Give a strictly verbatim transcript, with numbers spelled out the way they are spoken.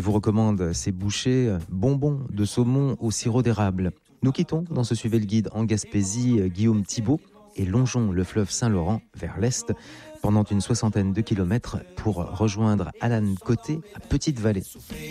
vous recommande ces bouchées bonbons de saumon au sirop d'érable. Nous quittons dans ce Suivez le Guide en Gaspésie Guillaume Thibault et longeons le fleuve Saint-Laurent vers l'est pendant une soixantaine de kilomètres pour rejoindre Alan Côté à Petite-Vallée.